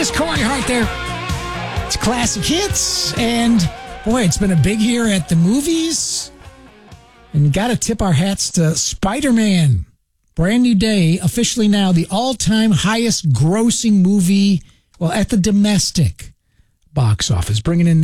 There's Corey Hart there. It's classic hits, and boy, it's been a big year at the movies. And you got to tip our hats to Spider-Man. Brand new day, officially now the all-time highest grossing movie, well, at the domestic box office, bringing in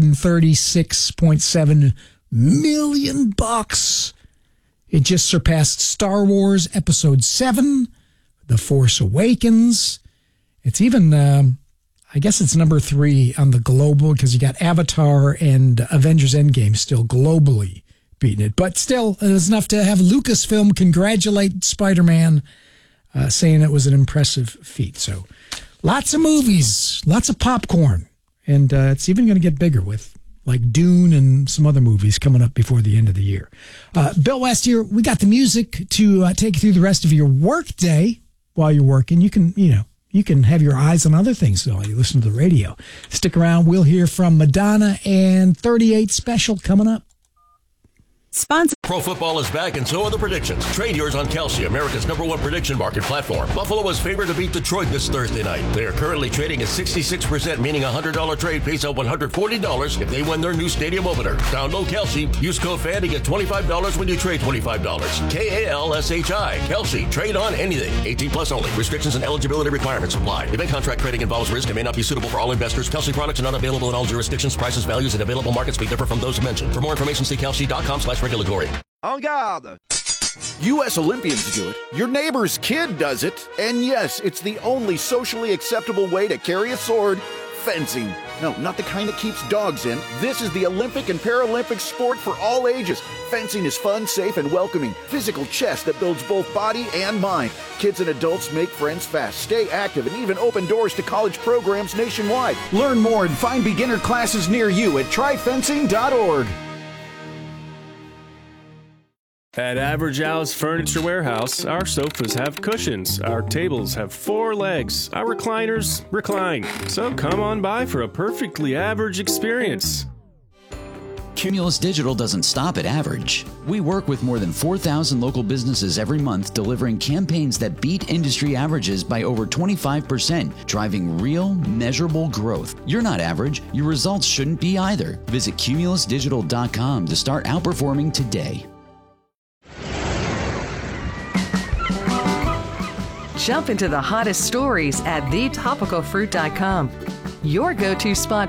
$936.7 million. It just surpassed Star Wars Episode 7, The Force Awakens. It's even, I guess it's number 3 on the global, because you got Avatar and Avengers Endgame still globally beating it. But still, it's enough to have Lucasfilm congratulate Spider-Man, saying it was an impressive feat. So lots of movies, lots of popcorn. And it's even going to get bigger with like Dune and some other movies coming up before the end of the year. Bill West here. We got the music to take you through the rest of your work day while you're working. You can have your eyes on other things while you listen to the radio. Stick around. We'll hear from Madonna and 38 Special coming up. Sponsor. Pro football is back, and so are the predictions. Trade yours on Kalshi, America's #1 prediction market platform. Buffalo is favored to beat Detroit this Thursday night. They are currently trading at 66%, meaning a $100 trade pays out $140 if they win their new stadium opener. Download Kalshi. Use code FAN to get $25 when you trade $25. KALSHI. Kalshi. Trade on anything. 18 plus only. Restrictions and eligibility requirements apply. Event contract trading involves risk and may not be suitable for all investors. Kalshi products are not available in all jurisdictions. Prices, values, and available markets may differ from those mentioned. For more information, see kalshi.com/regulatory. En garde! U.S. Olympians do it. Your neighbor's kid does it. And yes, it's the only socially acceptable way to carry a sword. Fencing. No, not the kind that keeps dogs in. This is the Olympic and Paralympic sport for all ages. Fencing is fun, safe, and welcoming. Physical chess that builds both body and mind. Kids and adults make friends fast, stay active, and even open doors to college programs nationwide. Learn more and find beginner classes near you at tryfencing.org. At Average Al's Furniture Warehouse, our sofas have cushions, our tables have 4 legs, our recliners recline. So come on by for a perfectly average experience. Cumulus Digital doesn't stop at average. We work with more than 4,000 local businesses every month, delivering campaigns that beat industry averages by over 25%, driving real, measurable growth. You're not average. Your results shouldn't be either. Visit cumulusdigital.com to start outperforming today. Jump into the hottest stories at thetopicalfruit.com. Your go-to spot